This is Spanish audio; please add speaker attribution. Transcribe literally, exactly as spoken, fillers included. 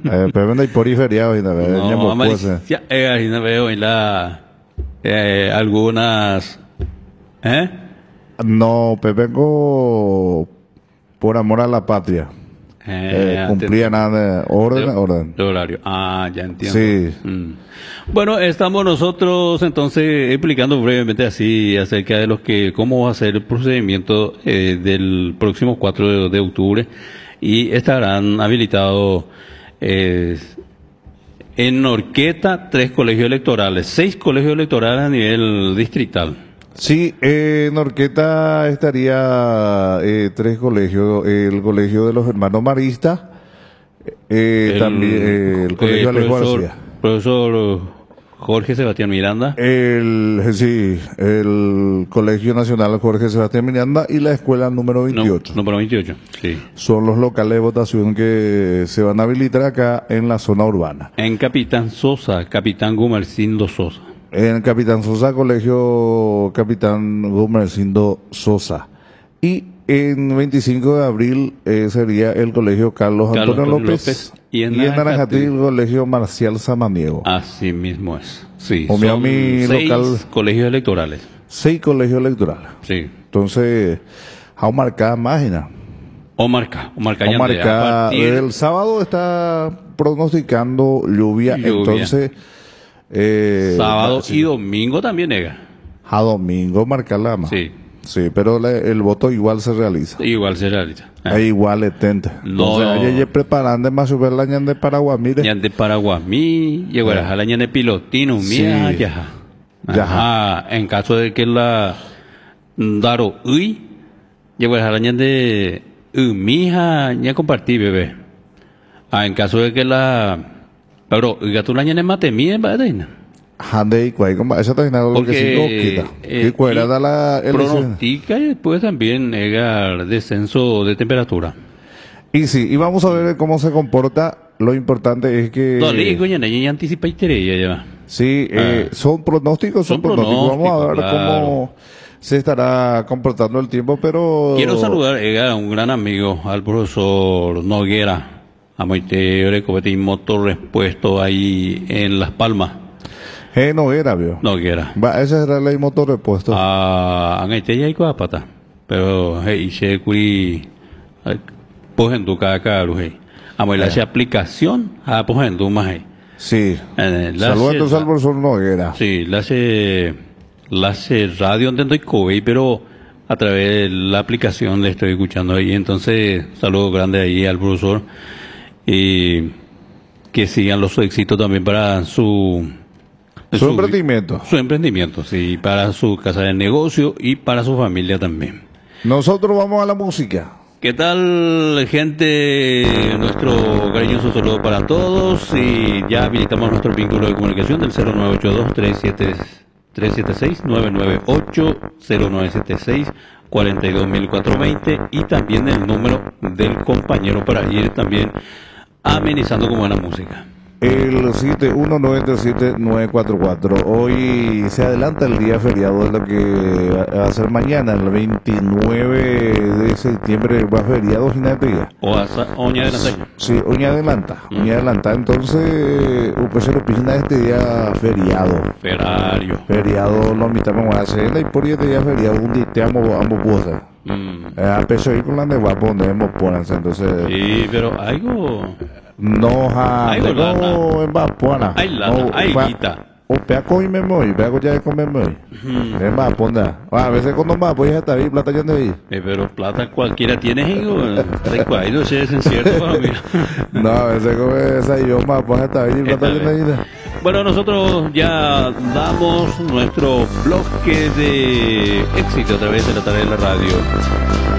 Speaker 1: Eh, pero no hay por ahí feriado y no ve.
Speaker 2: No, ya eh, no veo en la eh, algunas ¿eh?
Speaker 1: No, pues vengo por amor a la patria.
Speaker 2: Eh,
Speaker 1: Eh, cumplía nada de orden,
Speaker 2: de,
Speaker 1: orden.
Speaker 2: De horario. Ah, ya entiendo.
Speaker 1: Sí.
Speaker 2: Mm. Bueno, estamos nosotros entonces explicando brevemente así acerca de los que cómo va a ser el procedimiento eh, del próximo cuatro de, de octubre y estarán habilitados eh, en Norqueta tres colegios electorales, seis colegios electorales a nivel distrital.
Speaker 1: Sí, eh, en Orqueta estaría eh, tres colegios, el colegio de los hermanos maristas, eh,
Speaker 2: El-
Speaker 1: también eh, el colegio
Speaker 2: el
Speaker 1: Alejo
Speaker 2: profesor,
Speaker 1: García.
Speaker 2: profesor Jorge Sebastián Miranda.
Speaker 1: El, sí, el Colegio Nacional Jorge Sebastián Miranda y la escuela número veintiocho.
Speaker 2: No, número veintiocho, sí.
Speaker 1: Son los locales de votación que se van a habilitar acá en la zona urbana.
Speaker 2: En Capitán Sosa, Capitán Gumercindo Sosa.
Speaker 1: En Capitán Sosa, Colegio Capitán Gumercindo Sosa. Y en veinticinco de abril eh, sería el Colegio Carlos,
Speaker 2: Carlos
Speaker 1: Antonio
Speaker 2: Antonio
Speaker 1: López.
Speaker 2: López.
Speaker 1: Y
Speaker 2: Y
Speaker 1: en,
Speaker 2: en
Speaker 1: Naranjatí
Speaker 2: Naranjatí,
Speaker 1: el Colegio Marcial Samaniego.
Speaker 2: Así mismo es. Sí,
Speaker 1: O mi-
Speaker 2: son
Speaker 1: mi
Speaker 2: seis
Speaker 1: local-
Speaker 2: colegios electorales.
Speaker 1: Seis colegios electorales.
Speaker 2: Sí.
Speaker 1: Entonces, a marcar máquina.
Speaker 2: O marca, o marca
Speaker 1: O
Speaker 2: ya
Speaker 1: marcar.
Speaker 2: a partir
Speaker 1: El sábado está pronosticando lluvia,
Speaker 2: Lluvia.
Speaker 1: entonces. Eh,
Speaker 2: sábado
Speaker 1: sí,
Speaker 2: y domingo también llega.
Speaker 1: a domingo marcar la más.
Speaker 2: Sí.
Speaker 1: Sí, pero le- el voto igual se realiza.
Speaker 2: Igual se realiza.
Speaker 1: Es igual etente.
Speaker 2: No.
Speaker 1: Entonces, ayer preparando más subir la ñan de Paraguay, mire.
Speaker 2: Ya de Paraguay, llegó a la ña de pilotino,
Speaker 1: Sí.
Speaker 2: mía, ya.
Speaker 1: Ya.
Speaker 2: Ajá. En caso de que la Daro Uy, llegó a la ña de mija, ya compartí, bebé. Ah, en caso de que la. Pero, oiga, tú la ña de mate mía, ¿verdad?
Speaker 1: Hande y cuay, como esa también algo que
Speaker 2: Porque
Speaker 1: sí no quita.
Speaker 2: eh,
Speaker 1: Y cuál da la elección.
Speaker 2: pronostica y después también llega descenso de temperatura.
Speaker 1: Y sí, y vamos a ver cómo se comporta. Lo importante es que.
Speaker 2: No, le digo, ya, ya anticipa y tere, ya va.
Speaker 1: Sí, eh,
Speaker 2: Ah.
Speaker 1: son pronósticos, son,
Speaker 2: Son
Speaker 1: pronósticos. Vamos a ver
Speaker 2: pronósticos,
Speaker 1: cómo se estará comportando el tiempo, pero.
Speaker 2: Quiero saludar eh, a un gran amigo, al profesor Noguera, a Moite Orecobeti Motor Repuesto ahí en Las Palmas.
Speaker 1: Eh, no era, vio.
Speaker 2: Noguera.
Speaker 1: Va, esa era la motor repuesto.
Speaker 2: Ah, en este ya hay pata. Pero, hey, se curi, pues en tu caca, hey. Amo la aplicación, ah, pues en tu más, hey.
Speaker 1: Sí.
Speaker 2: Eh, la
Speaker 1: Saludos
Speaker 2: hace-
Speaker 1: entonces al profesor Noguera.
Speaker 2: Sí, la hace, la hace radio donde estoy COVID, pero a través de la aplicación le estoy escuchando ahí. Entonces, saludos grandes ahí al profesor y que sigan los éxitos también para su,
Speaker 1: Su emprendimiento.
Speaker 2: Su emprendimiento, sí, para su casa de negocio y para su familia también.
Speaker 1: Nosotros vamos a la música.
Speaker 2: ¿Qué tal, gente? Nuestro cariñoso saludo para todos y ya habilitamos nuestro vínculo de comunicación del cero nueve ocho dos, tres siete seis, nueve nueve ocho, cero nueve siete seis, cuatro dos mil cuatrocientos veinte y también el número del compañero para ir también amenizando con buena música.
Speaker 1: El siete uno nueve tres siete nueve cuatro cuatro. Hoy se adelanta el día feriado de lo que va a ser mañana, el veintinueve de septiembre, va feriado Ginatea.
Speaker 2: O asa, oña de la talla.
Speaker 1: Sí, hoy adelanta, hoy adelanta. Entonces, pues se piscina este día feriado.
Speaker 2: Ferario.
Speaker 1: Feriado, lo mitamos a hacer y por este día feriado, un día te amo, ambos cosas.
Speaker 2: Mm.
Speaker 1: Eh, a peso ahí con la de guapo, ponemos pónganse, entonces.
Speaker 2: Sí, pero algo.
Speaker 1: No, ja,
Speaker 2: Ay,
Speaker 1: no,
Speaker 2: lana.
Speaker 1: en Bapuana.
Speaker 2: Hay lana, hay guita.
Speaker 1: O pea con me voy, pea con ya con me voy. En Bapona. A veces cuando más voy a estar ahí, plata yo no vi.
Speaker 2: Eh, pero plata cualquiera tiene, hijo. Recuerdo, ese es cierto para mí.
Speaker 1: No, a veces como esa y yo más voy a estar ahí, plata yo no vi.
Speaker 2: Bueno, nosotros ya damos nuestro bloque de éxito a través de la tarea de la radio.